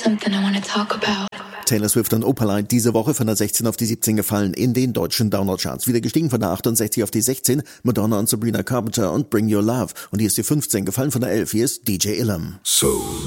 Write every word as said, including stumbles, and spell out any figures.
something I want to talk about. Taylor Swift und Opalite diese Woche von der sechzehn auf die siebzehn gefallen in den deutschen Download-Charts. Wieder gestiegen von der achtundsechzig auf die sechzehn, Madonna und Sabrina Carpenter und Bring Your Love. Und hier ist die fünfzehn gefallen von der elf, hier ist D J Ilham. So